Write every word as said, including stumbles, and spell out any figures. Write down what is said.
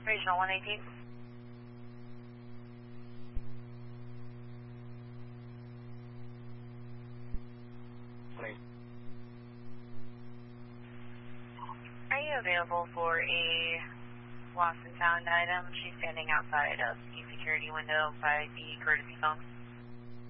Regional one eighteen. Are you available for a lost and found item? She's standing outside of the security window by the courtesy phone.